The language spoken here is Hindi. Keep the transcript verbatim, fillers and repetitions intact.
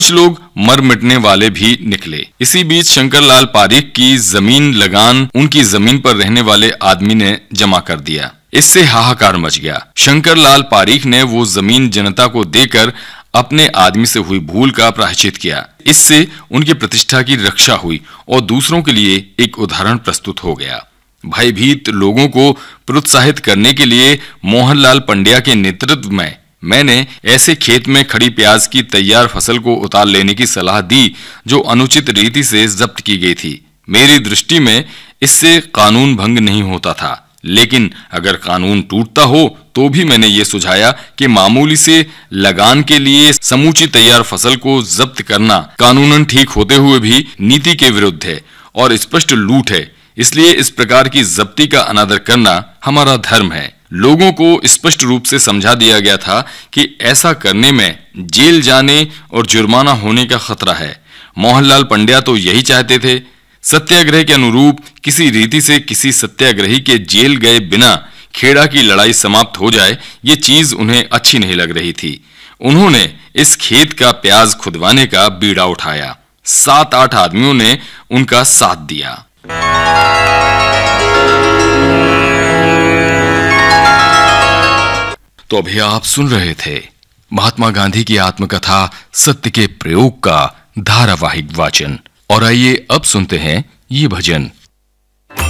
कुछ लोग मर मिटने वाले भी निकले। इसी बीच शंकरलाल पारीख की जमीन लगान उनकी जमीन पर रहने वाले आदमी ने जमा कर दिया। इससे हाहाकार मच गया। शंकरलाल पारीख ने वो जमीन जनता को देकर अपने आदमी से हुई भूल का प्रायश्चित किया। इससे उनकी प्रतिष्ठा की रक्षा हुई और दूसरों के लिए एक उदाहरण प्रस्तुत हो गया। भयभीत लोगों को प्रोत्साहित करने के लिए मोहनलाल पंड्या के नेतृत्व में मैंने ऐसे खेत में खड़ी प्याज की तैयार फसल को उतार लेने की सलाह दी जो अनुचित रीति से जब्त की गई थी। मेरी दृष्टि में इससे कानून भंग नहीं होता था, लेकिन अगर कानून टूटता हो तो भी मैंने ये सुझाया कि मामूली से लगान के लिए समूची तैयार फसल को जब्त करना कानूनन ठीक होते हुए भी नीति के विरुद्ध है और स्पष्ट लूट है। इसलिए इस प्रकार की जब्ती का अनादर करना हमारा धर्म है। लोगों को स्पष्ट रूप से समझा दिया गया था कि ऐसा करने में जेल जाने और जुर्माना होने का खतरा है। मोहनलाल पंड्या तो यही चाहते थे। सत्याग्रह के अनुरूप किसी रीति से किसी सत्याग्रही के जेल गए बिना खेड़ा की लड़ाई समाप्त हो जाए, ये चीज उन्हें अच्छी नहीं लग रही थी। उन्होंने इस खेत का प्याज खुदवाने का बीड़ा उठाया। सात आठ आदमियों ने उनका साथ दिया। तो अभी आप सुन रहे थे महात्मा गांधी की आत्मकथा सत्य के प्रयोग का धारावाहिक वाचन। और आइए अब सुनते हैं ये भजन।